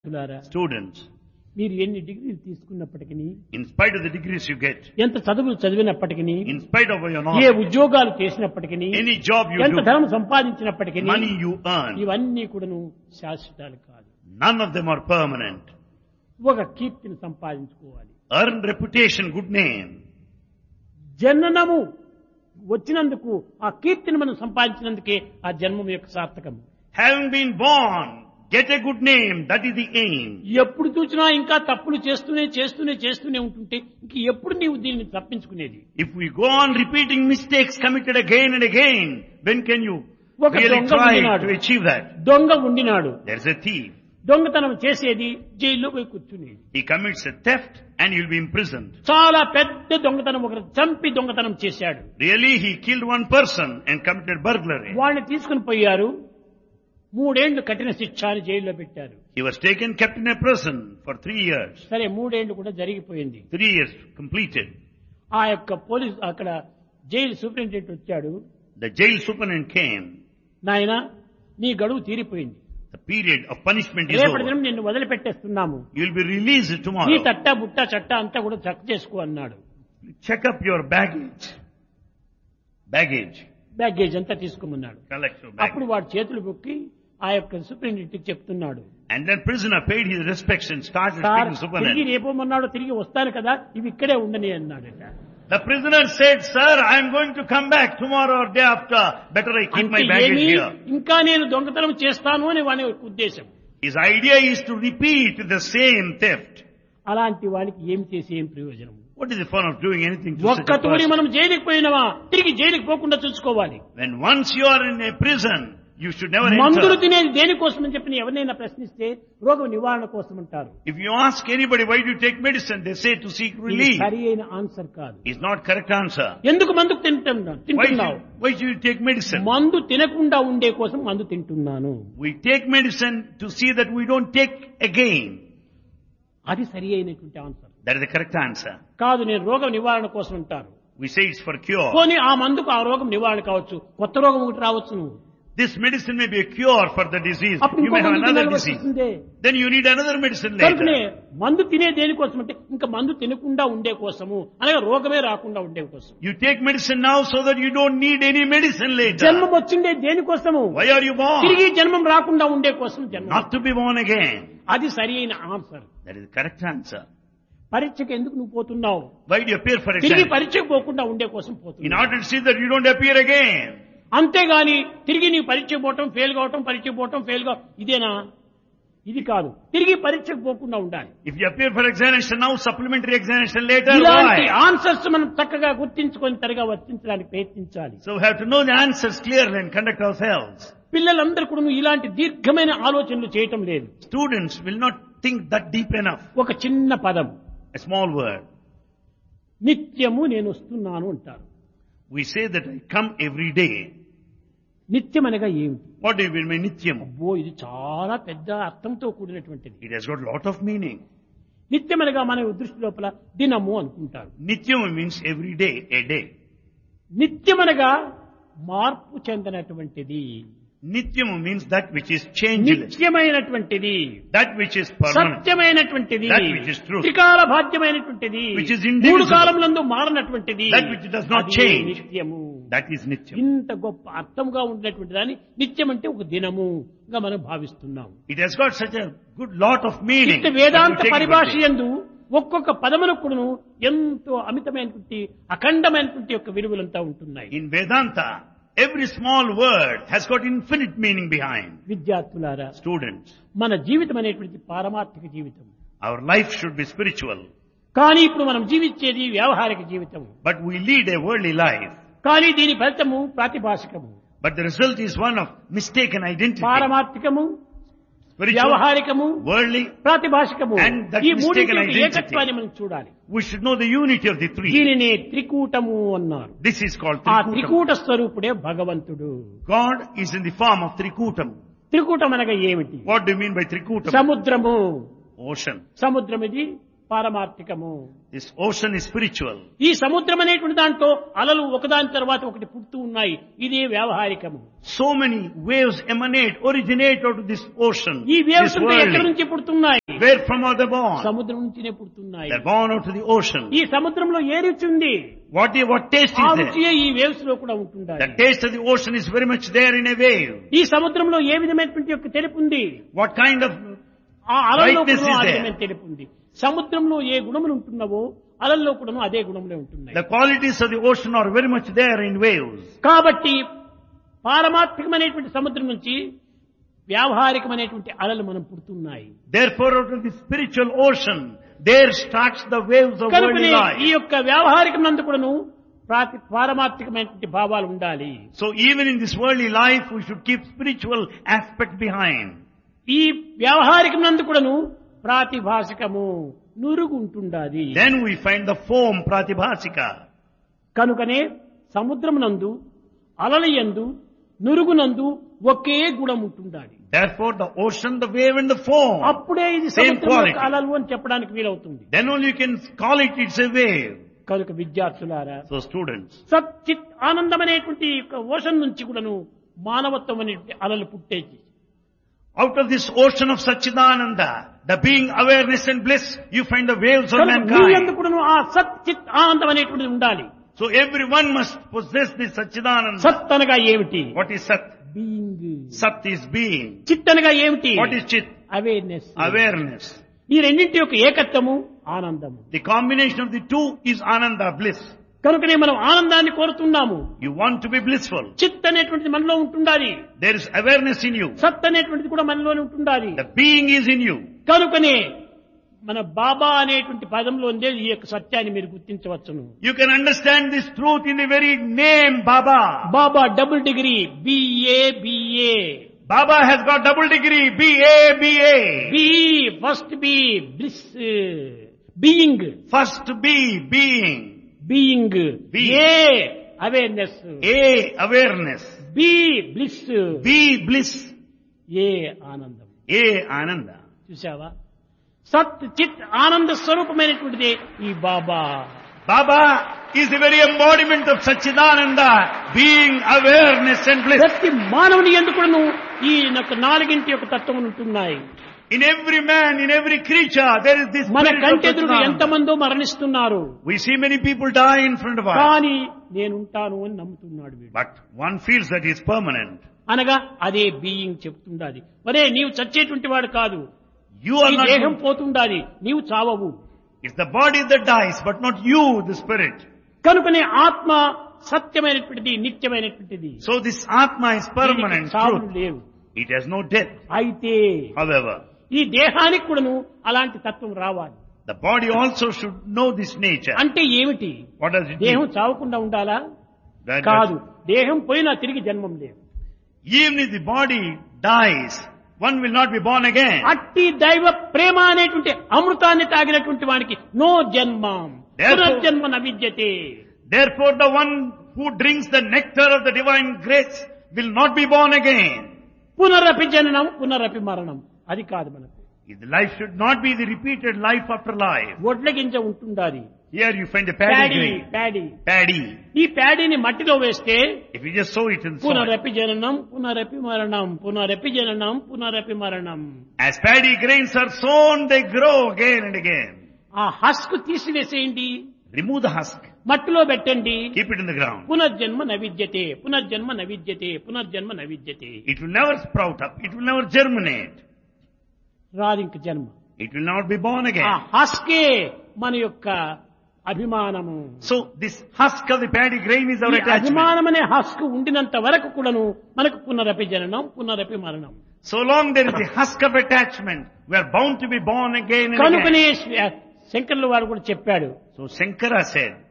Students, మీరు ఎన్ని డిగ్రీలు తీసుకున్నప్పటికీ in spite of the degrees you get, ఎంత చదువులు చదివినప్పటికీ in spite of your A knowledge, ఉద్యోగాలు చేసినప్పటికీ any job you ఎంత do, ధనం సంపాదించినప్పటికీ money you earn, ఇవన్నీ కూడాను శాశ్వతాలు కాదు. none of them are permanent. ఒక కీర్తిని సంపాదించుకోవాలి. Earn reputation, good name. జననము వచ్చినందుకు ఆ కీర్తిని మనం సంపాదించినందుకే ఆ జన్మం యొక్క సార్థకం. Having been born, get a good name, that is the aim. ఎప్పుడు చూసినా ఇంకా తప్పులు చేస్తూనే ఉంటుంటే ఇంక ఎప్పుడు నీవు దీన్ని తప్పించుకునేది? If we go on repeating mistakes committed again and again, when can you ఒక really దొంగ try ఉండినాడు. to achieve that? దొంగ ఉండినాడు. There's a thief. దొంగతనం చేసేది జైల్లో పోయి కూర్చునేది. He commits a theft and he'll be imprisoned. చాలా పెద్ద దొంగతనం, ఒకరు చంపి దొంగతనం చేశాడు. Really, he killed one person and committed burglary. వాడిని తీసుకుని పోయారు. 3 ఏళ్లు కఠిన శిక్ష అని జైల్లో పెట్టారు. He was taken, kept in a prison for 3 years. సరే 3 ఏళ్లు కూడా జరిగిపోయింది. 3 years completed. ఆ యొక్క పోలీస్ అక్కడ జైలు సూపరింటెండెంట్ వచ్చాడు. The jail superintendent came. నాయనా నీ గడువు తీరిపోయింది, The period of punishment is రేపటి over. దినం నిన్ను వదిలిపెట్టేస్తున్నాము, You will be released నీ tomorrow. తట్టా బుట్టా చట్టా అంతా కూడా చెక్ చేసుకో అన్నాడు. Check up your baggage. Baggage అంతా తీసుకోమన్నాడు. Collect your అప్పుడు baggage. వాడు చేతులు బొక్కి ఆ యొక్క సూపరింటెండెంట్ చెప్తున్నాడు, And then prisoner paid his respects and started sir speaking తిరిగి superintendent. రేపోమన్నాడు, తిరిగి వస్తాను కదా, ఇవి ఇక్కడే ఉండని అన్నాడట. The prisoner said, "Sir, I am going to come back tomorrow or day after. Better I keep my అంటే baggage ఏమి here." ఇంకా నేను దొంగతనం చేస్తాను అని వాని ఉద్దేశం. His idea is to repeat the same theft. అలాంటి వానికి ఏం చేసి ఏం ప్రయోజనం? What is the fun of doing anything to such a ఒక్క తూరి person? మనం జైలుకి పోయినవా తిరిగి జైలుకి పోకుండా చూసుకోవాలి. When once you are in a prison, you should never మందులు enter. తినేది దేనికోసం అని చెప్పి ఎవరినైనా ప్రశ్నిస్తే రోగం నివారణ కోసం అంటారు. If you ask anybody why do you take medicine, they say to seek ఇది relief. సరి అయిన ఆన్సర్ కాదు. It's not correct answer. ఎందుకు మందు తింటున్నావు? Why do you take medicine? మందు తినకుండా ఉండే కోసం మందు తింటున్నాను. We take medicine to see that we don't take again. అది సరి అయినటువంటి answer That is the correct answer. కాదు. నేను రోగం నివారణ కోసం అంటారు. We say it's for cure. పోనీ ఆ మందుకు ఆ రోగం నివారణ కావచ్చు, కొత్త రోగం ఒకటి రావచ్చు. నువ్వు This medicine may be a cure for the disease. అప్పుడు You ఇంకో may have మందు another తినాల్సి disease. వస్తుందే. Then you need another medicine కనుకనే later. మందు తినే దేనికోసం అంటే ఇంకా మందు తినకుండా ఉండే కోసము, అనగా రోగమే రాకుండా ఉండే కోసం. You take medicine now so that you don't need any medicine later. జన్మం వచ్చిండే దేనికోసము? Why are you born? తిరిగి జన్మం రాకుండా ఉండే కోసం జన్మం. Not to be born again. అది సరి అయిన answer. That is the correct answer. పరీక్షకు ఎందుకు నువ్వు పోతున్నావు? Why do you appear for తిరిగి exam? పరీక్షకు పోకుండా ఉండే కోసం In పోతున్నావు. order to see that you don't appear again. అంతేగాని తిరిగి నీ పరీక్ష పోవటం, ఫెయిల్ కావటం, పరీక్ష పోవటం, ఫెయిల్ కావటం ఇదేనా? ఇది కాదు. తిరిగి పరీక్షకు పోకుండా ఉండాలి. If you appear for examination now, supplementary examination later, ఇలాంటి why? ఆన్సర్స్ మనం చక్కగా గుర్తించుకొని తరగా వర్తించడానికి ప్రయత్నించాలి. So we have to know the answers clearly and conduct ourselves. పిల్లలందరూ కూడా ఇలాంటి దీర్ఘమైన ఆలోచనలు చేయటం లేదు. Students will not think that deep enough. ఒక చిన్న పదం, A small word. నిత్యము నేను వస్తున్నాను అంటారు. We say that I come every day. నిత్యం అనగా ఏమిటి? What do you mean by nityam? అబ్బో, ఇది చాలా పెద్ద అర్థంతో కూడినటువంటిది. It has got a lot of meaning. నిత్యం అనగా మన దృష్టి లోపల దినము అనుకుంటారు. Nityam means every day, a day. నిత్యం అనగా మార్పు చెందినటువంటిది, Nityam means that which is changeless, నిత్యమైనటువంటిది, that which is permanent, సత్యమైనటువంటిది, That which is true. త్రికాల బాధ్యమైనటువంటిది, Which is indivisible. 3 కాలములందు మారనటువంటిది, That which does not అది change. నిత్యము. that is nityam. ఇంత గొప్ప అర్థంగా ఉండేటువంటి దాన్ని నిత్యం అంటే ఒక దినముగా మనం భావిస్తున్నాం. It has got such a good lot of meaning. ఇంత that Vedanta we take it పరిభాష for day. యందు ఒక్కొక్క పదమునకును ఎంతో అమితమైనటువంటి అఖండమైనటువంటి యొక్క విలువలంతా ఉంటున్నాయి. In Vedanta, every small word has got infinite meaning behind. విద్యార్థులారా, Students, మన జీవితం అనేటువంటి పారమార్థిక జీవితం. our life should be spiritual, కానీ ఇప్పుడు మనం జీవించేది వ్యవహారిక జీవితం. but we lead a worldly life. కానీ దీని ఫలితము ప్రాతిభాషికము. But the result is one of mistaken identity. పారమార్థికము, Spiritual, వ్యవహారికము, worldly, ప్రాతిభాషికము, And that ఈ mistaken మూడింటి యొక్క identity. ఏకత్వాన్ని మనం చూడాలి. we should know the unity of the three. దీనిని త్రికూటము అన్నారు. This is called ఆ Trikutam. త్రికూట స్వరూపుడే భగవంతుడు. God is in the form of Trikutam. త్రికూటం అనగా ఏమిటి? What do you mean by Trikutam? సముద్రము. Ocean. సముద్రం ఇది పారమార్థికము. This ocean is spiritual. ఈ సముద్రం అనేటువంటి దాంట్లో అలలు ఒకదాని తర్వాత ఒకటి పుడుతూ ఉన్నాయి. ఇదే వ్యావహారికము. So many waves originate out of this ocean. ఈ వేవ్స్ this ఎక్కడి world. నుంచి పుడుతున్నాయి? Where from are they born? సముద్రం నుంచినే పుడుతున్నాయి. They're born out of the ocean. ఈ సముద్రంలో ఏ రుచి ఉంది? What taste ఆ is there? రుచియే ఈ వేవ్స్ లో కూడా ఉంటుండాలి. The taste of the ocean is very much there in a wave. ఈ సముద్రంలో ఏ విధమైనటువంటి యొక్క తెలుపు ఉంది? What kind of ఆ అలల్లో brightness కూడా is ఆ there? విధమైన తెలుపు ఉంది. సముద్రంలో ఏ గుణములు ఉంటున్నావో అలల్లో కూడా అదే గుణములే ఉంటున్నాయి. the qualities of the ocean are very much there in waves. కాబట్టి పారమార్థికమైనటువంటి సముద్రం నుంచి వ్యావహారికమైనటువంటి అలలు మనం పుడుతున్నాయి. Therefore, out of the spiritual ocean, there starts the waves of worldly కనుకనే ఈ life. యొక్క వ్యావహారికమందు కూడాను పారమార్థికమైనటువంటి భావాలు ఉండాలి. So even in this worldly life, we should keep spiritual aspect behind. ఈ వ్యావహారికమందు కూడాను ప్రాతిభాషికము నురుగు ఉంటుండాలి. Then we find the foam pratibhasika. కనుకనే సముద్రమునందు అలలయందు నురుగునందు ఒకే గుణం ఉంటుండాలి. Therefore, the ocean, the wave and the foam. అప్పుడే ఇది Same సముద్రం quality. యొక్క అలలు అని చెప్పడానికి వీలవుతుంది. Then only you can call it's a wave. కనుక విద్యార్థులారా, So students, సచ్చిత్ ఆనందం అనేటువంటి ఓషన్ నుంచి కూడాను మానవత్వం అనేటువంటి అలలు పుట్టేది. out of this ocean of Satchidananda, the being awareness and bliss, you find the waves of నీ mankind. యందు కూడాను ఆ సచ్చిత్ ఆనందం అనేటువంటిది ఉండాలి. So everyone must possess this Satchidananda. సత్ అనగా ఏమిటి? What is Sat? Being. Sat is being. చిత్ అనగా ఏమిటి? What is Chit? Awareness. Awareness. ఈ రెండింటి యొక్క ఏకత్వము ఆనందము. The combination of the two is Ananda, bliss. కనుకనే మనం ఆనందాన్ని కోరుతున్నాము. You want to be blissful. చిత్ అనేటువంటిది మనలో ఉంటుండాలి. There is awareness in you. సత్ అనేటువంటిది కూడా మనలోనే ఉంటుండాలి. The being is in you. కనుకనే మన బాబా అనేటువంటి పదంలోనే ఈ యొక్క సత్యాన్ని మీరు గుర్తించవచ్చును. You can understand this truth in the very name Baba. Baba double degree BA. Baba has got double degree, BA. B first B bliss being. First B, being. Being. Be. A awareness. A, awareness. B bliss. B, bliss. ఏ ఆనందం. A, Ananda. చూసావా? సత్ చిత్ ఆనంద స్వరూపమైనటువంటిదే ఈ బాబా. Baba is the very embodiment of Satchidananda, being, awareness and bliss. ప్రతి మానవుని ఎందుకును ఈ యొక్క నాలుగింటి యొక్క తత్వం ఉంటున్నాయి. In every man, in every creature, there is this మన spirit of కంటెదురుగా Satchidananda. ఎంతమందో మరణిస్తున్నారు. We see many people die in front of us. కానీ నేనుంటాను అని నమ్ముతున్నాడు వీడు. But one feels that he is permanent. అనగా అదే బీయింగ్ చెప్తుండాలి. మరే నీవు చచ్చేటువంటి వాడు కాదు. You ఈ are దేహం not. పోతుండాలి, నీవు చావవు. It's the body that dies, but not you, the spirit. కనుకనే ఆత్మ సత్యమైనటువంటిది, నిత్యమైనటువంటిది. So this Atma is permanent, దీనికి చావులు truth. లేవు. It has no death. అయితే However, ఈ దేహానికి కూడాను అలాంటి తత్వం రావాలి. the body also should know this nature. అంటే ఏమిటి? What does it దేహం mean? చావకుండా ఉండాలా? That- కాదు. దేహం పోయినా తిరిగి జన్మం లేదు. Even if the body dies, one will not be born again. అట్టి దైవ ప్రేమ అనేటువంటి అమృతాన్ని తాగినటువంటి వానికి నో జన్మం, Therefore- పునర్జన్మ నవిద్యతే. Therefore, the one who drinks the nectar of the divine grace will not be born again. పునరపి జననం పునరపి మరణం. అది కాదు మనకు. The life should not be the repeated life after life. ఒడ్ల గింజ ఉంటుండాలి. Here you find the paddy grain. Paddy. Paddy. ఈ ప్యాడీని మట్టిలో వేస్తే If you just sow it in soil. పునరపి జననం పునరపి మరణం, పునరపి జననం పునరపి మరణం. As paddy grains are sown, they grow again and again. ఆ హస్క్ తీసివేసేయండి, Remove the husk. మట్టిలో పెట్టండి. Keep it in the ground. పునర్జన్మ నవిద్యతే, పునర్జన్మ నవిద్యతే, పునర్జన్మ నవిద్యతే. It will never sprout up. It will never germinate. రాదు ఇంక జన్మ. It will not be born ఆ again. హస్కే మన యొక్క అభిమానము. So this husk of the paddy grain is our ఈ attachment. అభిమానం అనే హస్క్ ఉండినంత వరకు కూడాను మనకు పునరపి జననం పునరపి మరణం. So long there is the husk of attachment, we are bound to be born again and again. కనుకనే శంకర్ల వారు కూడా చెప్పాడు, So Shankara said,